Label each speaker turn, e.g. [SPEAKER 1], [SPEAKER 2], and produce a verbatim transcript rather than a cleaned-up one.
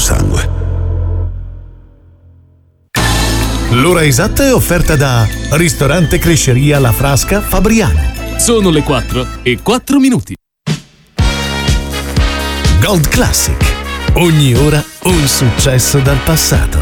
[SPEAKER 1] sangue.
[SPEAKER 2] L'ora esatta è offerta da Ristorante Cresceria La Frasca Fabriano.
[SPEAKER 3] Sono le quattro e quattro minuti.
[SPEAKER 2] Gold Classic. Ogni ora un successo dal passato.